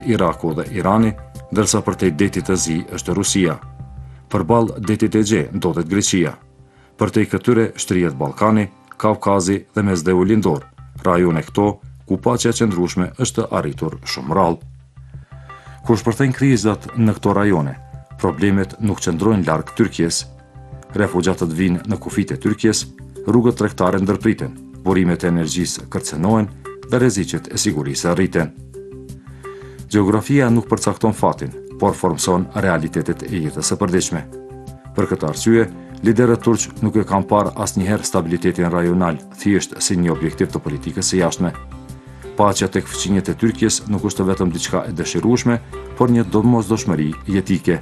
Iraku dhe Irani, ndërsa përtej detit të zi është Rusia. Përballë detit e gje ndodhet Greqia. Përtej këtyre shtrihet Ballkani, Kaukazi dhe Mesdheu Lindor, rajone këto ku paqja qëndrueshme është arritur shumë rrallë. Kur shpërthejnë krizat në këto rajone, problemet nuk qëndrojnë larg Tyrkisë. Refugjatët vinë në kufit e Tyrkisë, rrugët tregtare ndërpriten, burimet e energjisë kërcenohen dhe rreziqet e sigurisë rriten. Gjeografia nuk përcakton fatin, por formson realitetet e jetës së përditshme. Për këtë arsye, liderët turq nuk e kanë parë asnjëherë stabilitetin rajonal thjesht si një objektiv të politikës së jashtme. Paqja tek fëmijët e Tyrkisë nuk është vetëm diçka e dëshirueshme, por një domosdoshmëri jetike.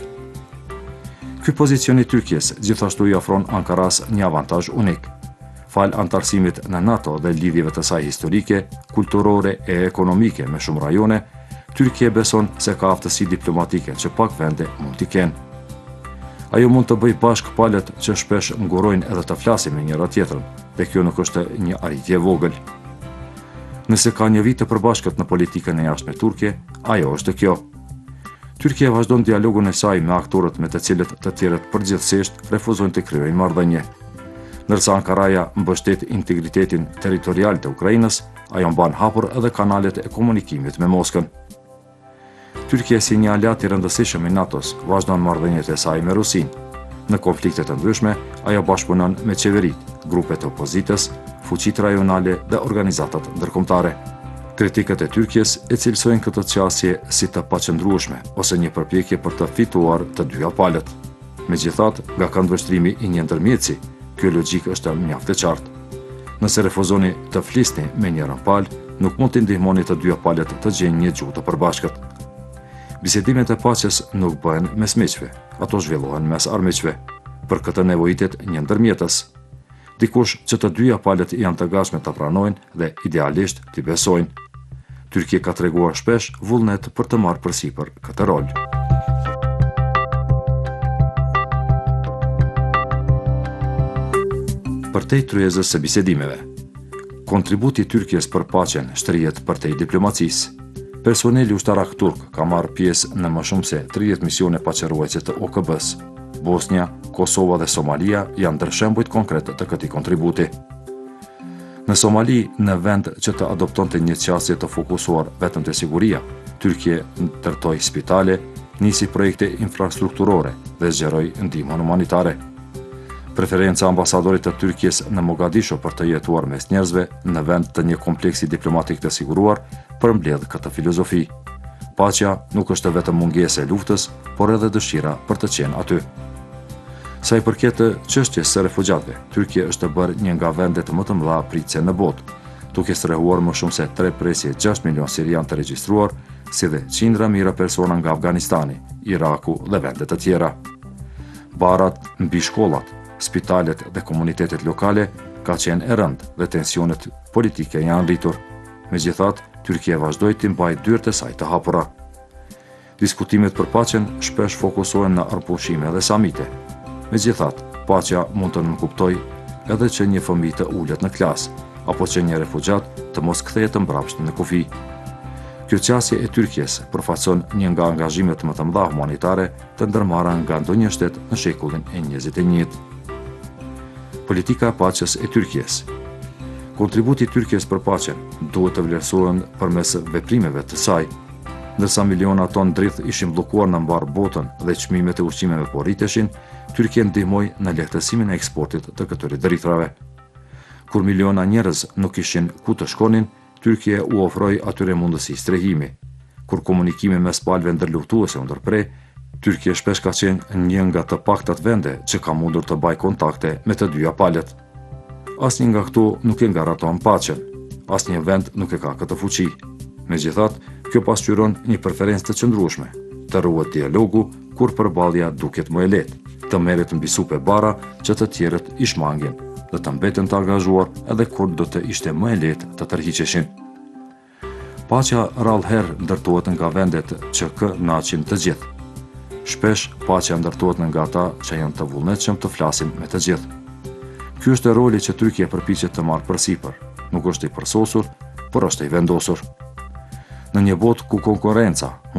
Ky pozicion i Tyrkisë gjithashtu i ofron Ankaras një avantazh unik. Fal antarësimit në NATO dhe lidhjeve të saj historike, kulturore e ekonomike me shumë rajone, Tyrkia beson se ka aftësi diplomatike që pak vende mund t'i kenë. Ajo mund të bëj bashk palët që shpesh ngurojnë edhe të flasin me njëra tjetrën, dhe kjo nuk është një arritje vogël. Nëse ka një vit të përbashkët në politikën e jashtme turke, ajo është kjo. Tyrkia vazhdon dialogun e saj me aktorët me të cilët të tjerët përgjithsisht refuzojnë të kryejnë marrëdhënie. Ndërsa Ankaraja mbështet integritetin territorial të Ukrainës, ajo mban hapur edhe kanalet e komunikimit me Moskën. Tyrkia si një aleat i rëndësishëm i NATO-s vazhdon marrëdhëniet e saj me Rusinë. Në konflikte të ndryshme, ajo bashkëpunon me qeverit, grupet e opozitës, fuqitë rajonale dhe organizatat ndërkombëtare. Kritikët e Tyrkisë e cilësojnë këtë qasje si të paqëndrueshme ose një përpjekje për të fituar të dyja palët. Megjithatë, nga këndvështrimi i një ndërmjetësi, kjo logjik është mjaft e qartë. Nëse refuzoni të flisni me njërin palë, nuk mund të ndihmoni të dyja palët të gjejnë një gjuhë të përbashkët. Bisedimet e paqes nuk bëhen mes miqve, ato zhvillohen mes armiqve. Për këtë nevojitet një ndërmjetës. Dikush që të dyja palët janë të gatshme ta pranojnë dhe idealisht t'i besojnë. Tyrkia ka treguar shpesh vullnet për të marrë përsipër këtë rol. Përtej tryezës së bisedimeve. Kontributi i Tyrkisë për paqen shtrihet përtej diplomacisë. Personeli ushtarak turk ka marrë pjesë në më shumë se 30 misione paqëruese të OKB-s. Bosnia, Kosova dhe Somalia janë ndër shembujt konkret të këtij kontributi. Në Somali, në vend që të adoptonte një qasje të fokusuar vetëm te siguria, Tyrkia ndërtoi spitale, nisi projekte infrastrukturore dhe zgjeroi ndihmën humanitare. Preferenca e ambasadorit të Tyrkisë në Mogadishu për të jetuar mes njerëzve në vend të një kompleksi diplomatik të siguruar përmbledh këtë filozofi. Paqja nuk është vetëm mungesë e luftës, por edhe dëshira për të qenë aty. Sa i përket çështjes së refugjatëve, Tyrkia është bërë një nga vendet më të mëdha pritëse në botë, duke strehuar më shumë se 3.6 milion sirian të regjistruar, si dhe qindra mijëra persona nga Afganistani, Iraku dhe vende të tjera. Barat mbi shkollat, spitalet dhe komunitetet lokale ka qenë e rëndë dhe tensionet politike janë rritur. Megjithatë, Tyrkia vazhdoi të mbajë dyert e saj të hapura. Diskutimet për paqen shpesh fokusohen në arpushime dhe samite. Megjithatë, paqja mund të nënkuptojë edhe që një fëmijë të ulet në klasë, apo që një refugjat të mos kthehet mbrapsht në kufi. Kjo qasje e Tyrkisë përfaqëson një nga angazhimet më të mëdha humanitare të ndërmarra nga ndonjë shtet në shekullin e 21. Politika e paqes e Tyrkisë. Kontributi i Tyrkisë për paqen duhet të vlerësohen përmes veprimeve të saj. Ndërsa miliona ton drith ishin bllokuar në mbar botën dhe çmimet e ushqimeve po rriteshin, Tyrkia ndihmoi në lehtësimin e eksportit të këtyre drithrave. Kur miliona njerëz nuk kishin ku të shkonin, Tyrkia u ofroi atyre mundësi strehimi. Kur komunikimi mes palëve ndërluftuese u ndërprej, Tyrkia shpesh ka qenë një nga të paktat vende që ka mundur të bajë kontakte me të dyja palët. Asnjë nga këto nuk e garanton paqen. Asnjë vend nuk e ka këtë fuqi. Megjithatë, kjo pasqyron një preferencë të qëndrueshme, të ruhet dialogu kur përballja duket më e lehtë, të merret mbi supë bara që të tjerët i shmangin, dhe të mbeten të angazhuar edhe kur do të ishte më e lehtë të tërhiqeshin. Paqja rrallëherë ndërtohet nga vendet që kënaqin të gjithë. Shpesh paqja ndërtohet nga ata që janë të vullnetshëm të flasin me të gjithë. Ky është roli që Tyrkia përpiqet të marrë përsipër. Nuk është i përsosur, por është i vendosur. Në një botë ku konkurenca,